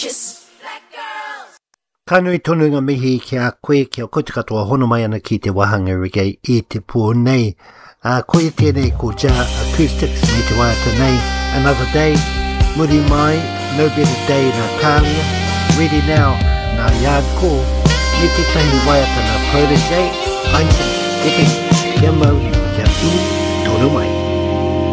Kanui tonu ngā mihi ki a koe ki a koe te katoa hono mai ana ki te wahanga reggae I te pō nei. Koe tēnei ko Ja Acoustics me te waiata nei. Another day, muri mai, no better day na Kālia. Ready now, nā yard call. Me te tahi waiata na Protege. Einstein, Epi, kia mau, kia tū, tonu mai.